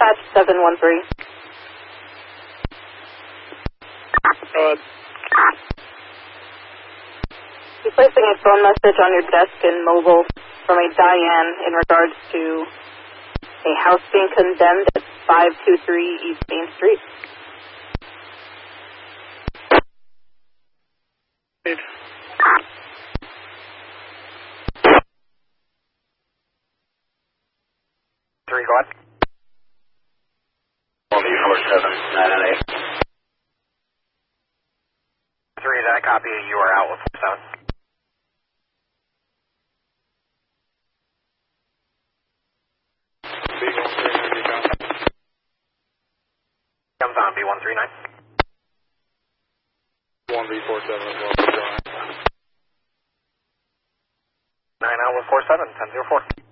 dispatch 713. Go ahead. You're placing a phone message on your desk in mobile from a Diane in regards to a house being condemned at 523 East Main Street. Three, go ahead. 147-998. 3, did I copy? You are out with 47. Comes on, B139. 1B47 as well. 9 out with 47, 10-04.